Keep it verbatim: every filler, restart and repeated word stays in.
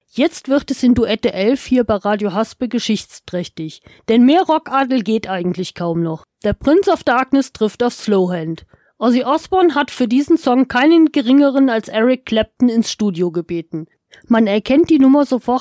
Jetzt wird es in Duette elf hier bei Radio Haspe geschichtsträchtig, denn mehr Rockadel geht eigentlich kaum noch. Der Prince of Darkness trifft auf Slowhand. Ozzy Osbourne hat für diesen Song keinen geringeren als Eric Clapton ins Studio gebeten. Man erkennt die Nummer sofort